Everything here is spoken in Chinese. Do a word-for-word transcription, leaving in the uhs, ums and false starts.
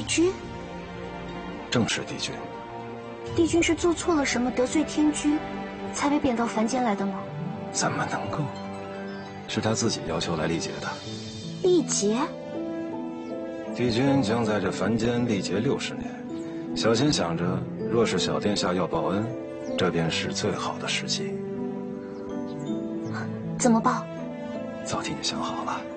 君？ 正是帝君。 帝君是做错了什么，得罪天君，才被贬到凡间来的吗？ 怎么能够？是他自己要求来历劫的。 历劫？ 帝君将在这凡间历劫六十年，小仙想着，若是小殿下要报恩，这便是最好的时机。 怎么报？ 早替你想好了。